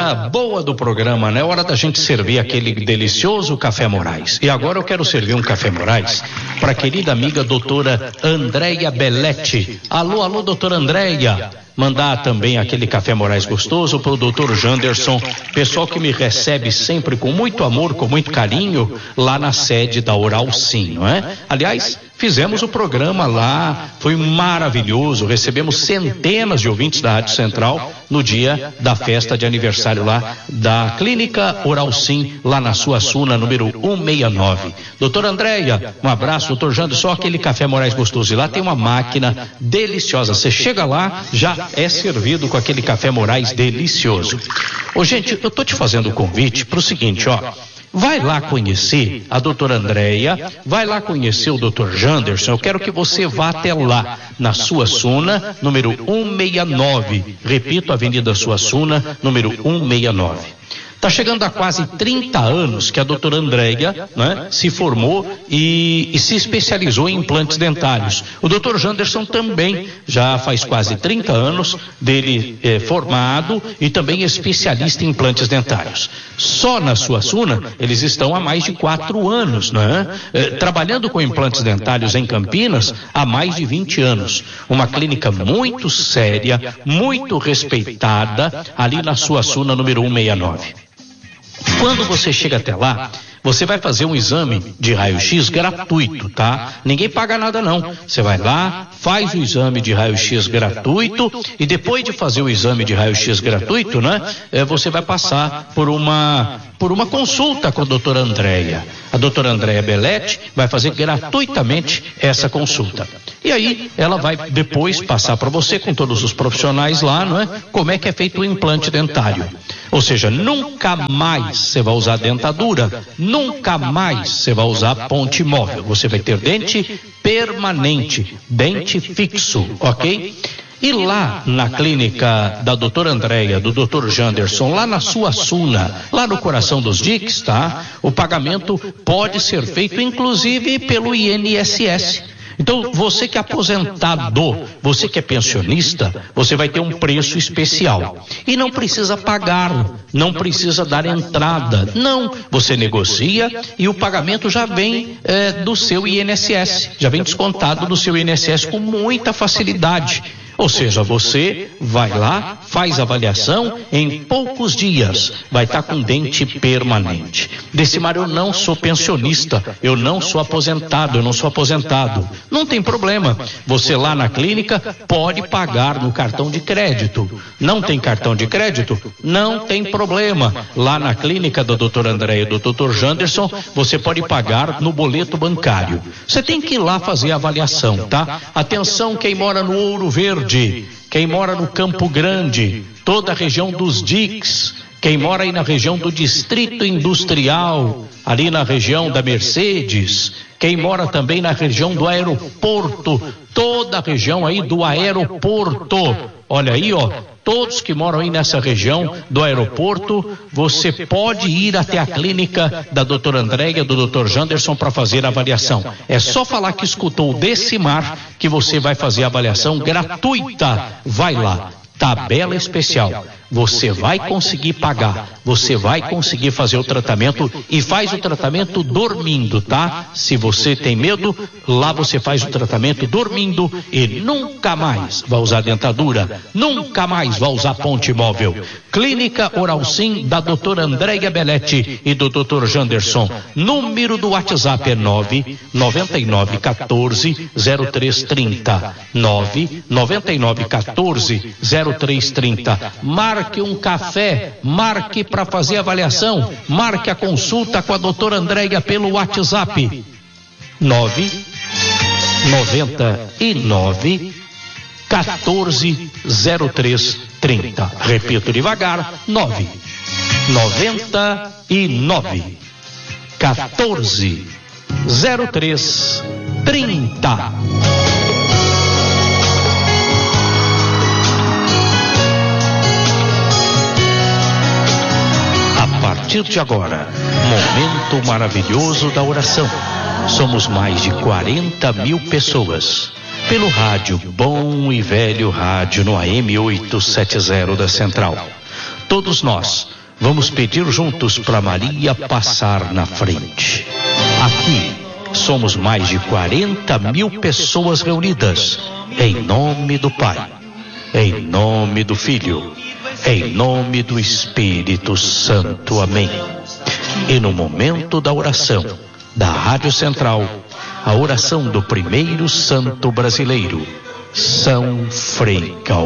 hora boa do programa, né? Hora da gente servir aquele delicioso Café Moraes. E agora eu quero servir um Café Moraes para a querida amiga doutora Andréia Belletti. Alô, doutora Andréia. Mandar também aquele Café Moraes gostoso para o doutor Janderson, pessoal que me recebe sempre com muito amor, com muito carinho, lá na sede da Oral Sim, não é? Aliás, fizemos o programa lá, foi maravilhoso, recebemos centenas de ouvintes da Rádio Central no dia da festa de aniversário lá da Clínica Oral Sim, lá na Suassuna, número 169. Doutora Andréia, um abraço, doutor Janderson, só aquele Café Moraes gostoso. E lá tem uma máquina deliciosa, você chega lá, já é servido com aquele Café Moraes delicioso. Ô, gente, eu tô te fazendo o convite pro seguinte, ó. Vai lá conhecer a doutora Andréia, vai lá conhecer o doutor Janderson. Eu quero que você vá até lá, na Suassuna, número 169. Repito, Avenida Suassuna, número 169. Está chegando a quase 30 anos que a doutora Andréia, né, se formou e se especializou em implantes dentários. O doutor Janderson também já faz quase 30 anos dele formado e também especialista em implantes dentários. Só na Suassuna eles estão há mais de 4 anos, né, trabalhando com implantes dentários em Campinas há mais de 20 anos. Uma clínica muito séria, muito respeitada, ali na Suassuna, número 169. Quando você chega até lá, você vai fazer um exame de raio-x gratuito, tá? Ninguém paga nada não. Você vai lá, faz o exame de raio-x gratuito e depois de fazer o exame de raio-x gratuito, né? Você vai passar por uma consulta com a doutora Andréia. A doutora Andréia Belletti vai fazer gratuitamente essa consulta. E aí ela vai depois passar para você com todos os profissionais lá, não é? Como é que é feito o implante dentário. Ou seja, nunca mais você vai usar dentadura, nunca mais você vai usar ponte móvel. Você vai ter dente permanente, dente fixo, ok? E lá na clínica da doutora Andréia, do doutor Janderson, lá na Suassuna, lá no coração dos diques, tá? O pagamento pode ser feito inclusive pelo INSS. Então, você que é aposentado, você que é pensionista, você vai ter um preço especial. E não precisa pagar, não precisa dar entrada. Não, você negocia e o pagamento já vem do seu INSS, já vem descontado do seu INSS com muita facilidade. Ou seja, você vai lá, faz a avaliação, em poucos dias vai estar com dente permanente. Decimar, eu não sou pensionista, eu não sou aposentado. Não tem problema. Você lá na clínica pode pagar no cartão de crédito. Não tem cartão de crédito? Não tem problema. Lá na clínica da doutora Andréia e do doutor Janderson, você pode pagar no boleto bancário. Você tem que ir lá fazer a avaliação, tá? Atenção, quem mora no Ouro Verde, quem mora no Campo Grande, toda a região dos diques, quem mora aí na região do Distrito Industrial, ali na região da Mercedes, quem mora também na região do aeroporto, toda a região aí do aeroporto, olha aí, ó, todos que moram aí nessa região do aeroporto, você pode ir até a clínica da doutora Andréia, do doutor Janderson, para fazer a avaliação. É só falar que escutou o Decimar que você vai fazer a avaliação gratuita. Vai lá. Tabela especial. Você vai conseguir pagar, você vai conseguir fazer o tratamento e faz o tratamento dormindo, tá? Se você tem medo, lá você faz o tratamento dormindo e nunca mais vai usar dentadura, nunca mais vai usar ponte móvel. Clínica Oral Sim da doutora Andréia Belletti e do doutor Janderson. Número do WhatsApp é 999140330. 999140330. Marque um café, marque para fazer avaliação, marque a consulta com a doutora Andréia pelo WhatsApp 999 140330. Repito devagar, 999 140330. A partir de agora, momento maravilhoso da oração. Somos mais de 40 mil pessoas. Pelo rádio, bom e velho rádio no AM 870 da Central. Todos nós Vamos pedir juntos para Maria passar na frente. Aqui somos mais de 40.000 pessoas reunidas, em nome do Pai, em nome do Filho, em nome do Espírito Santo. Amém. E no momento da oração da Rádio Central, a oração do primeiro santo brasileiro, São Frei Gaudêncio.